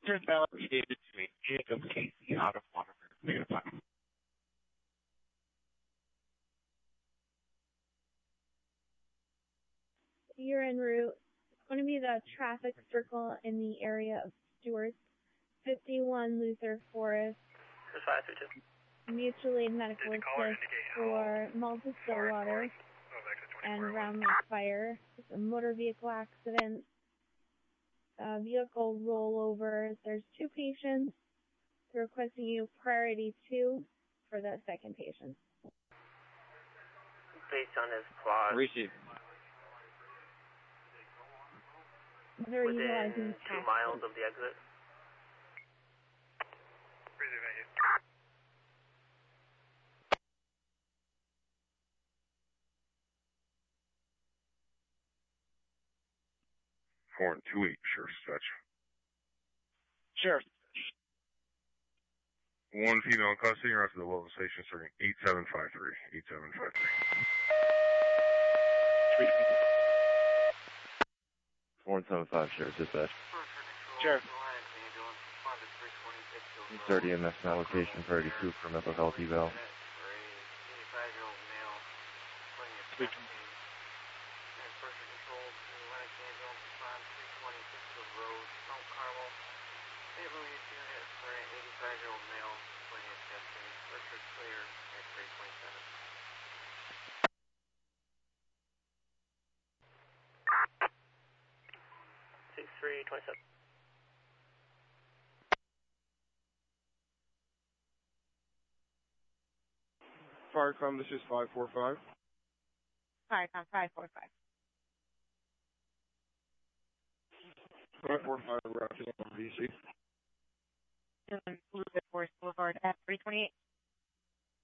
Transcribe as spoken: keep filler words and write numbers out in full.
There's validated to a Jacob Casey out of Waterford. You're en route. It's going to be the traffic circle in the area of Stewart, fifty-one Luther Forest. Mutual aid medical assist for Malta Stillwater and Round Lake Fire. It's a motor vehicle accident. Uh, vehicle rollovers. There's two patients. They're requesting you priority two for the second patient. Based on his plot. Receive. They're Within utilizing two miles of the exit. Four and two eight, Sheriff's Dispatch. Sheriff. One female in custody, you're after the local station starting eight seven five three. eight seven five three. Four and seven five, Sheriff's Dispatch. Sheriff. thirty M S allocation, priority two for mental health eval. Speaking. six three twenty-seven. Firecom, this is five four five. Firecom five four five. five four five, we're out to D C. Luther Forest Boulevard at three twenty-eight.